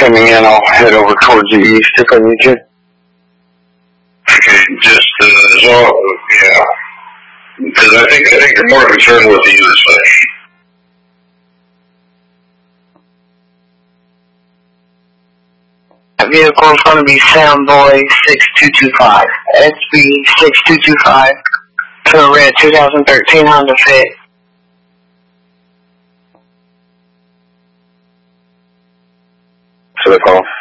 coming in, I'll head over towards the east if I need to. Okay, just, yeah. Because I think you're more concerned with the other side. That vehicle is going to be Soundboy 6225. SB 6225 to a red 2013 Honda Fit. For the call.